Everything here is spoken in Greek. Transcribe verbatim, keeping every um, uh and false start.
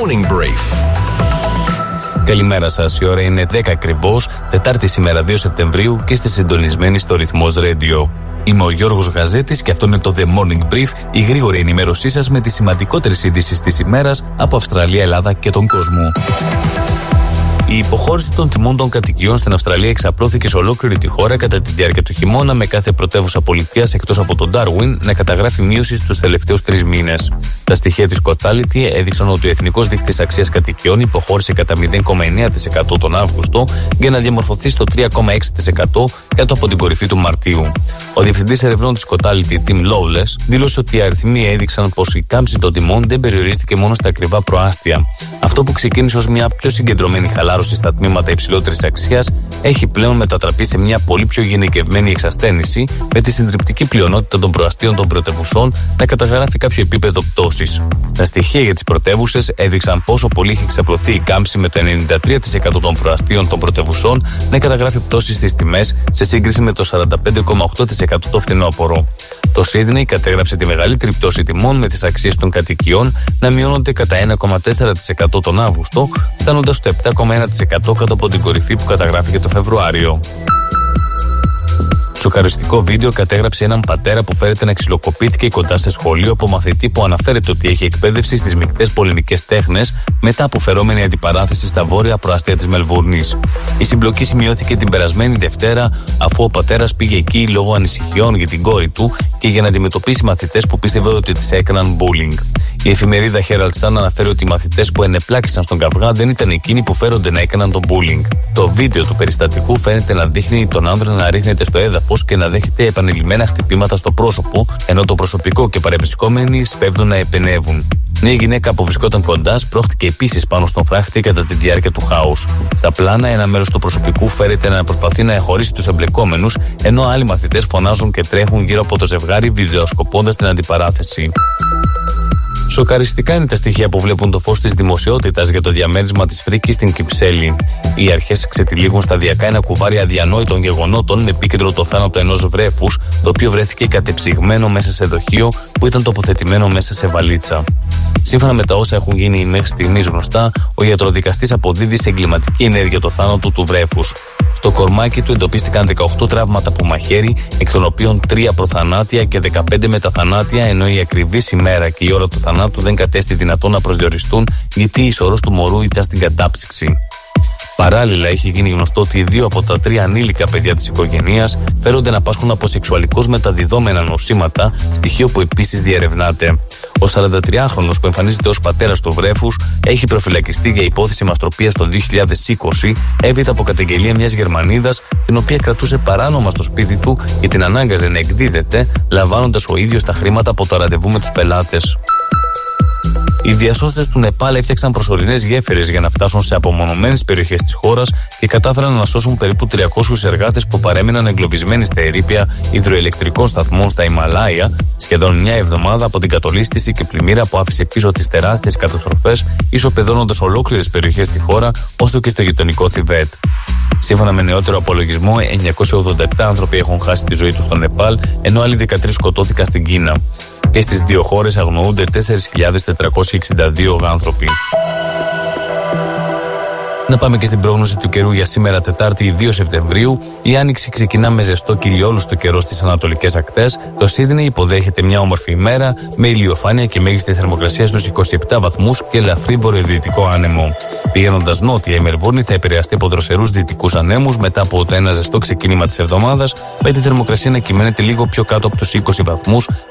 Morning Brief. Καλημέρα σας, η ώρα είναι δέκα ακριβώς, Τετάρτη σήμερα δύο Σεπτεμβρίου και είστε συντονισμένοι στο Ρυθμός Radio. Είμαι ο Γιώργος Γαζέτης και αυτό είναι το The Morning Brief, η γρήγορη ενημέρωσή σας με τις σημαντικότερες ειδήσεις της ημέρας από Αυστραλία, Ελλάδα και τον κόσμο. Η υποχώρηση των τιμών των κατοικιών στην Αυστραλία εξαπλώθηκε σε ολόκληρη τη χώρα κατά τη διάρκεια του χειμώνα, με κάθε πρωτεύουσα πολιτείας εκτός από τον Darwin να καταγράφει μείωση στους τελευταίους τρεις μήνες. Τα στοιχεία της Cotality έδειξαν ότι ο εθνικός δείκτης αξίας κατοικιών υποχώρησε κατά μηδέν κόμμα εννέα τοις εκατό τον Αύγουστο για να διαμορφωθεί στο τρία κόμμα έξι τοις εκατό κάτω από την κορυφή του Μαρτίου. Ο διευθυντής ερευνών της Cotality, Tim Lawless, δήλωσε ότι οι αριθμοί έδειξαν πως η κάμψη των τιμών δεν περιορίστηκε μόνο στα ακριβά προάστια. Αυτό που ξεκίνησε ως μια πιο συγκεντρωμένη χαλάρωση στα τμήματα υψηλότερης αξίας έχει πλέον μετατραπεί σε μια πολύ πιο γενικευμένη εξασθένηση, με τη συντριπτική πλειονότητα των προαστίων των πρωτευουσών να καταγράφει κάποιο επίπεδο πτώσης. Τα στοιχεία για τις πρωτεύουσες έδειξαν πόσο πολύ έχει εξαπλωθεί η κάμψη, με το ενενήντα τρία τοις εκατό των προαστίων των πρωτευουσών να καταγράφει πτώσεις στις τιμές σε σύγκριση με το σαράντα πέντε κόμμα οκτώ τοις εκατό το φθινόπωρο. Το Σίδνεϊ κατέγραψε τη μεγαλύτερη πτώση τιμών, με τις αξίες των κατοικιών να μειώνονται κατά ένα κόμμα τέσσερα τοις εκατό τον Αύγουστο, φτάνοντας στο επτά κόμμα ένα τοις εκατό κάτω από την κορυφή που καταγράφηκε το Φεβρουάριο. Σοκαριστικό βίντεο κατέγραψε έναν πατέρα που φέρεται να ξυλοκοπήθηκε κοντά σε σχολείο από μαθητή που αναφέρεται ότι έχει εκπαίδευση στις μεικτές πολεμικές τέχνες μετά από φερόμενη αντιπαράθεση στα βόρεια προαστία της Μελβούρνης. Η συμπλοκή σημειώθηκε την περασμένη Δευτέρα, αφού ο πατέρας πήγε εκεί λόγω ανησυχιών για την κόρη του και για να αντιμετωπίσει μαθητές που πίστευε ότι τις έκαναν bullying. Η εφημερίδα Herald Sun αναφέρει ότι οι μαθητές που ενεπλάκησαν στον καυγά δεν ήταν εκείνοι που φέρονται να έκαναν τον bullying. Το βίντεο του περιστατικού φαίνεται να δείχνει τον άνδρα να ρίχνεται στο έδαφος και να δέχεται επανειλημμένα χτυπήματα στο πρόσωπο, ενώ το προσωπικό και παρευρισκόμενοι σπέβδουν να επενεύουν. Μια γυναίκα που βρισκόταν κοντά σπρώχτηκε επίσης πάνω στον φράχτη κατά τη διάρκεια του χάους. Στα πλάνα, ένα μέρος του προσωπικού φέρεται να προσπαθεί να εχωρίσει τους εμπλεκόμενους, ενώ άλλοι μαθητές φωνάζουν και τρέχουν γύρω από το ζευγάρι, βιντεοσκοπώντας την αντιπαράθεση. Σοκαριστικά είναι τα στοιχεία που βλέπουν το φως της δημοσιότητας για το διαμέρισμα της φρίκης στην Κυψέλη. Οι αρχές ξετυλίγουν σταδιακά ένα κουβάρι αδιανόητων γεγονότων, με επίκεντρο το θάνατο ενός βρέφους, το οποίο βρέθηκε κατεψυγμένο μέσα σε δοχείο που ήταν τοποθετημένο μέσα σε βαλίτσα. Σύμφωνα με τα όσα έχουν γίνει μέχρι στιγμής γνωστά, ο ιατροδικαστής αποδίδει σε εγκληματική ενέργεια το θάνατο του βρέφους. Στο κορμάκι του εντοπίστηκαν δεκαοκτώ τραύματα από μαχαίρι, εκ των οποίων τρία προθανάτια και δεκαπέντε μεταθανάτια, ενώ η ακριβής ημέρα και η ώρα του θανάτου δεν κατέστη δυνατόν να προσδιοριστούν, γιατί η σωρός του μωρού ήταν στην κατάψυξη. Παράλληλα, έχει γίνει γνωστό ότι δύο από τα τρία ανήλικα παιδιά της οικογένειας φέρονται να πάσχουν από σεξουαλικώς μεταδιδόμενα νοσήματα, στοιχείο που επίσης διερευνάται. Ο σαραντατριάχρονος που εμφανίζεται ως πατέρας του βρέφους έχει προφυλακιστεί για υπόθεση μαστροπίας το δύο χιλιάδες είκοσι, έπειτα από καταγγελία μιας Γερμανίδας, την οποία κρατούσε παράνομα στο σπίτι του και την ανάγκαζε να εκδίδεται, λαμβάνοντας ο ίδιος τα χρήματα από το ραντεβού με τους πελάτες. Οι διασώστες του Νεπάλ έφτιαξαν προσωρινές γέφυρες για να φτάσουν σε απομονωμένες περιοχές της χώρας και κατάφεραν να σώσουν περίπου τριακόσιους εργάτες που παρέμειναν εγκλωβισμένοι στα ερείπια υδροελεκτρικών σταθμών στα Ιμαλάια, σχεδόν μια εβδομάδα από την κατολίσθηση και πλημμύρα που άφησε πίσω τις τεράστιες καταστροφές, ισοπεδώνοντας ολόκληρες περιοχές στη χώρα όσο και στο γειτονικό Θιβέτ. Σύμφωνα με νεότερο απολογισμό, εννιακόσιοι ογδόντα επτά άνθρωποι έχουν χάσει τη ζωή τους στο Νεπάλ, ενώ άλλοι δεκατρείς σκοτώθηκαν στην Κίνα. Και στις δύο χώρες αγνοούνται τέσσερις χιλιάδες τετρακόσιοι εξήντα δύο άνθρωποι. Να πάμε και στην πρόγνωση του καιρού για σήμερα, Τετάρτη δύο Σεπτεμβρίου. Η άνοιξη ξεκινά με ζεστό και ηλιόλουστο καιρό στις ανατολικές ακτές. Το Σίδνεϊ υποδέχεται μια όμορφη ημέρα με ηλιοφάνεια και μέγιστη θερμοκρασία στους είκοσι επτά βαθμούς και ελαφρύ βορειοδυτικό άνεμο. Πηγαίνοντας νότια, η Μελβούρνη θα επηρεαστεί από δροσερούς δυτικούς ανέμους μετά από το ένα ζεστό ξεκίνημα της εβδομάδας, με τη θερμοκρασία να κυμαίνεται λίγο πιο κάτω από τους είκοσι βαθμούς